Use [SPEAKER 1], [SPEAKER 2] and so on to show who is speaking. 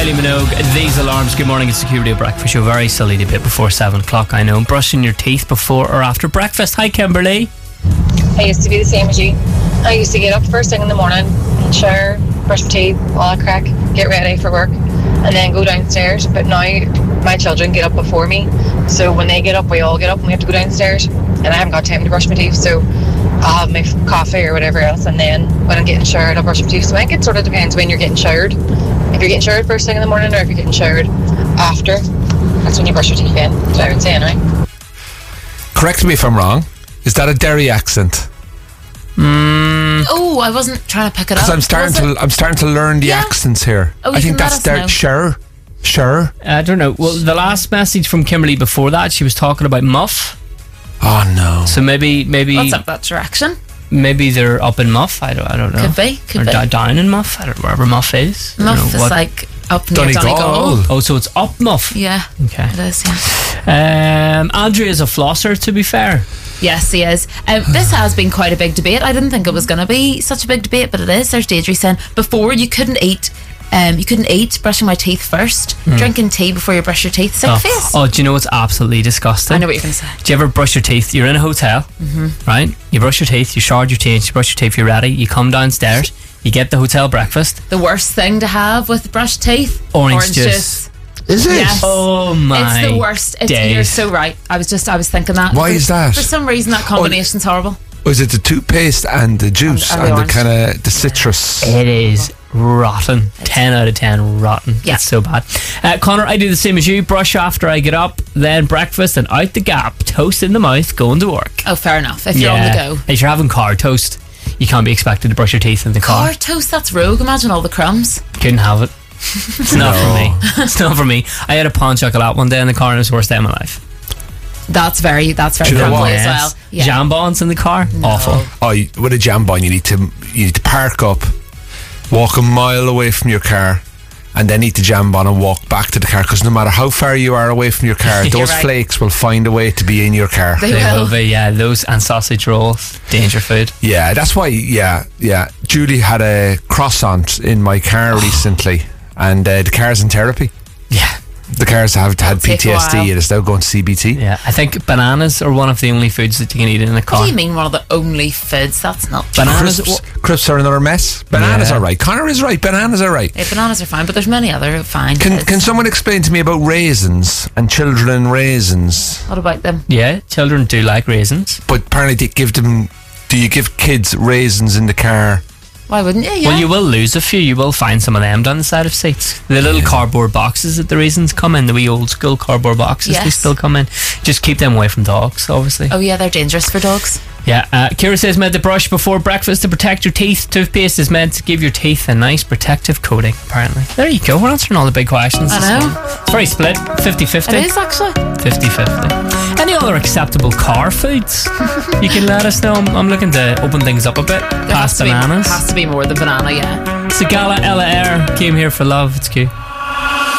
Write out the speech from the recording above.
[SPEAKER 1] Kylie Minogue, These Alarms. Good morning, it's the Q Radio Breakfast Show. Very silly to be before 7 o'clock, I know. Brushing your teeth before or after breakfast. Hi, Kimberly.
[SPEAKER 2] I used to be the same as you. I used to get up first thing in the morning, shower, brush my teeth, all that crack, get ready for work, and then go downstairs. But now my children get up before me, so when they get up, we all get up and we have to go downstairs, and I haven't got time to brush my teeth, so I'll have my coffee or whatever else, and then when I'm getting showered, I'll brush my teeth. So I think it sort of depends when you're getting showered. If you're getting showered first thing in the morning, or if you're getting showered after, that's when you brush your teeth in. That's what I would say anyway.
[SPEAKER 3] Correct me if I'm wrong. Is that a Derry accent?
[SPEAKER 4] Oh, I wasn't trying to pick it up.
[SPEAKER 3] Because I'm starting to learn the accents here.
[SPEAKER 4] Oh,
[SPEAKER 3] I think that's Derry. Sure.
[SPEAKER 1] I don't know. Well, the last message from Kimberly before that, she was talking about Muff.
[SPEAKER 3] Oh no.
[SPEAKER 1] So maybe
[SPEAKER 4] what's up that direction?
[SPEAKER 1] Maybe they're up in Muff. I don't know.
[SPEAKER 4] Could be.
[SPEAKER 1] Down in Muff. I don't know, wherever Muff is.
[SPEAKER 4] Muff is like up near
[SPEAKER 3] Donegal.
[SPEAKER 1] Oh, so it's up Muff.
[SPEAKER 4] Yeah.
[SPEAKER 1] Okay.
[SPEAKER 4] It is. Yeah.
[SPEAKER 1] Andrea's a flosser, to be fair.
[SPEAKER 4] Yes, he is. This has been quite a big debate. I didn't think it was going to be such a big debate, but it is. There's Deirdre saying before you couldn't eat brushing my teeth first, drinking tea before you brush your teeth. Sick face.
[SPEAKER 1] Oh, do you know what's absolutely disgusting?
[SPEAKER 4] I know what you're going to say.
[SPEAKER 1] Do you ever brush your teeth? You're in a hotel, right? You brush your teeth, you showered, you changed, you brush your teeth, you're ready. You come downstairs, you get the hotel breakfast.
[SPEAKER 4] The worst thing to have with brushed teeth:
[SPEAKER 1] orange juice.
[SPEAKER 3] Is it?
[SPEAKER 4] Yes.
[SPEAKER 1] Oh my!
[SPEAKER 4] It's the worst. You're so right. I was thinking that.
[SPEAKER 3] Why is that?
[SPEAKER 4] For some reason, that combination's horrible.
[SPEAKER 3] Was it the toothpaste and the juice
[SPEAKER 4] And
[SPEAKER 3] and the
[SPEAKER 4] orange.
[SPEAKER 3] kind of the citrus?
[SPEAKER 1] It is rotten. 10 out of 10 rotten.
[SPEAKER 4] Yeah.
[SPEAKER 1] It's so bad. Connor, I do the same as you. Brush after I get up, then breakfast, and out the gap, toast in the mouth, going to work.
[SPEAKER 4] Oh, fair enough. If you're on the go.
[SPEAKER 1] If you're having car toast, you can't be expected to brush your teeth in the car.
[SPEAKER 4] Car toast, that's rogue. Imagine all the crumbs.
[SPEAKER 1] Couldn't have it. It's not for me. It's not for me. I had a pain chocolate one day in the car and it was the worst day of my life.
[SPEAKER 4] That's very
[SPEAKER 3] Do you know
[SPEAKER 4] crumbly
[SPEAKER 3] what?
[SPEAKER 4] as well. Yeah.
[SPEAKER 1] Jambons in the car, awful.
[SPEAKER 3] Oh, with a jambon, you need to park up, walk a mile away from your car, and then eat the jambon and walk back to the car. Because no matter how far you are away from your car, those
[SPEAKER 4] right.
[SPEAKER 3] flakes will find a way to be in your car.
[SPEAKER 4] They
[SPEAKER 1] They
[SPEAKER 4] will.
[SPEAKER 1] will be, yeah. Those and sausage rolls, danger food.
[SPEAKER 3] Yeah, that's why. Yeah. Julie had a croissant in my car recently, and the car's in therapy.
[SPEAKER 1] Yeah.
[SPEAKER 3] The cars have had
[SPEAKER 4] take a while.
[SPEAKER 3] PTSD and it's now going to CBT.
[SPEAKER 1] Yeah, I think bananas are one of the only foods that you can eat in a car.
[SPEAKER 4] What do you mean one of the only foods? That's not true.
[SPEAKER 1] Bananas.
[SPEAKER 3] Crisps are another mess. Bananas
[SPEAKER 1] Yeah.
[SPEAKER 3] are right. Connor is right. Bananas are right.
[SPEAKER 4] Yeah, bananas are fine, but there's many other fine
[SPEAKER 3] Can
[SPEAKER 4] foods.
[SPEAKER 3] someone explain to me about raisins and children and raisins?
[SPEAKER 4] What about them?
[SPEAKER 1] Yeah, children do like raisins.
[SPEAKER 3] But apparently they give them. Do you give kids raisins in the car?
[SPEAKER 4] Why wouldn't you? Yeah.
[SPEAKER 1] Well, you will lose a few. You will find some of them down the side of seats. The little cardboard boxes that the raisins come in, the wee old school cardboard boxes, they
[SPEAKER 4] Yes.
[SPEAKER 1] still come in. Just keep them away from dogs, obviously.
[SPEAKER 4] Oh yeah, they're dangerous for dogs.
[SPEAKER 1] Yeah, Kira says meant to brush before breakfast to protect your teeth. Toothpaste is meant to give your teeth a nice protective coating, apparently. There you go, we're answering all the big questions.
[SPEAKER 4] I know.
[SPEAKER 1] It's very split, 50-50.
[SPEAKER 4] It is actually.
[SPEAKER 1] 50-50. Any other acceptable car foods? You can let us know. I'm looking to open things up a bit. Past bananas.
[SPEAKER 4] Has to be more than banana, yeah.
[SPEAKER 1] Sagala Ella Air came here for love. It's cute.